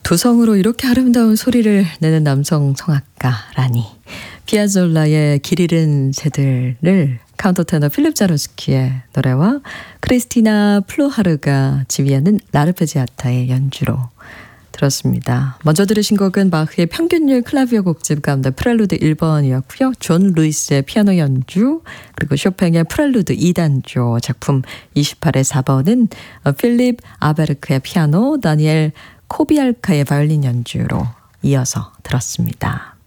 두성으로 이렇게 아름다운 소리를 내는 남성 성악가라니. 피아졸라의 길 잃은 새들을 카운터 테너 필립 자로스키의 노래와 크리스티나 플로하르가 지휘하는 라르페지아타의 연주로 들었습니다. 먼저 들으신 곡은 바흐의 평균율 클라비오 곡집 가운데 프렐루드 1번이었고요. 존 루이스의 피아노 연주, 그리고 쇼팽의 프렐루드 2단조 작품 28의 4번은 필립 아베르크의 피아노, 다니엘 코비알카의 바이올린 연주로 이어서 들었습니다.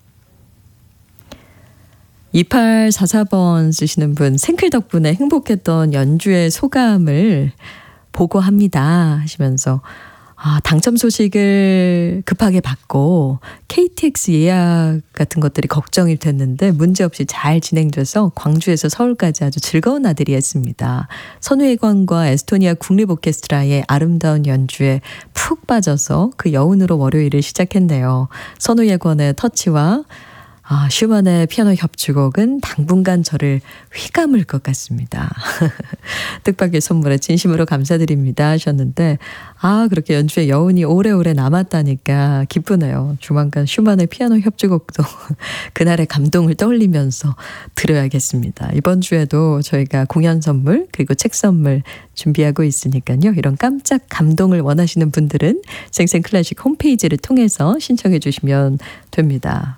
2844번 쓰시는 분, 생클 덕분에 행복했던 연주의 소감을 보고합니다 하시면서 당첨 소식을 급하게 받고 KTX 예약 같은 것들이 걱정이 됐는데 문제없이 잘 진행돼서 광주에서 서울까지 아주 즐거운 나들이했습니다. 선우예관과 에스토니아 국립오케스트라의 아름다운 연주에 푹 빠져서 그 여운으로 월요일을 시작했네요. 선우예관의 터치와 슈만의 피아노 협주곡은 당분간 저를 휘감을 것 같습니다. 뜻밖의 선물에 진심으로 감사드립니다 하셨는데 그렇게 연주의 여운이 오래오래 남았다니까 기쁘네요. 조만간 슈만의 피아노 협주곡도 그날의 감동을 떠올리면서 들어야겠습니다. 이번 주에도 저희가 공연 선물 그리고 책 선물 준비하고 있으니까요. 이런 깜짝 감동을 원하시는 분들은 생생클래식 홈페이지를 통해서 신청해 주시면 됩니다.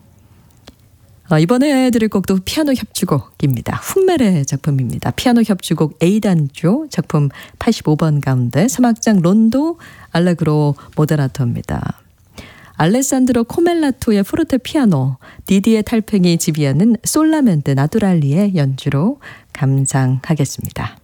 이번에 들을 곡도 피아노 협주곡입니다. 훈멜의 작품입니다. 피아노 협주곡 A단조 작품 85번 가운데 3악장 론도 알레그로 모데라토입니다. 알레산드로 코멜라토의 포르테 피아노, 디디에 탈팽이 지휘하는 솔라멘데 나두랄리의 연주로 감상하겠습니다.